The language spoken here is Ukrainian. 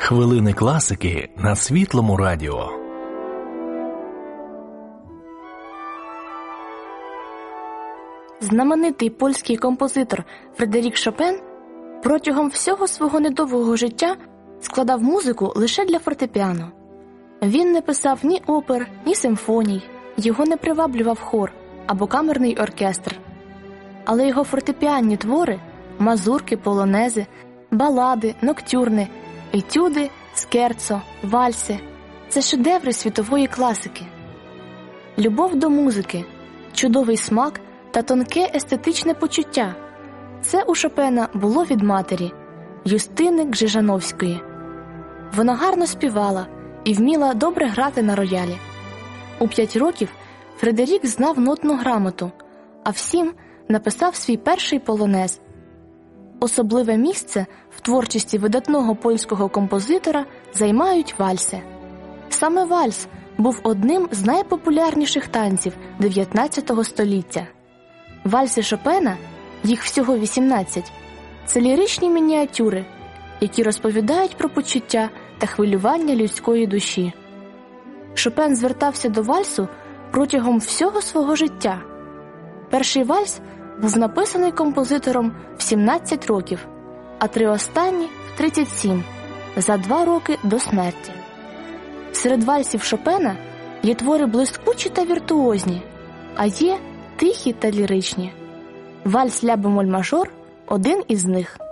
Хвилини класики на Світлому радіо. Знаменитий польський композитор Фредерік Шопен протягом всього свого недовгого життя складав музику лише для фортепіано. Він не писав ні опер, ні симфоній, його не приваблював хор або камерний оркестр. Але його фортепіанні твори – мазурки, полонези, балади, ноктюрни, етюди, скерцо, вальси – це шедеври світової класики. Любов до музики, чудовий смак та тонке естетичне почуття – це у Шопена було від матері – Юстини Гжижановської. Вона гарно співала і вміла добре грати на роялі. У 5 років Фредерік знав нотну грамоту, а в 7 написав свій перший полонез. Особливе місце в творчості видатного польського композитора займають вальси. Саме вальс був одним з найпопулярніших танців 19 століття. Вальси Шопена, їх всього 18, це ліричні мініатюри, які розповідають про почуття та хвилювання людської душі. Шопен звертався до вальсу протягом всього свого життя. Перший вальс був написаний композитором в 17 років, а 3 останні – в 37, за 2 роки до смерті. Серед вальсів Шопена є твори блискучі та віртуозні, а є тихі та ліричні. Вальс ля бемоль мажор – один із них.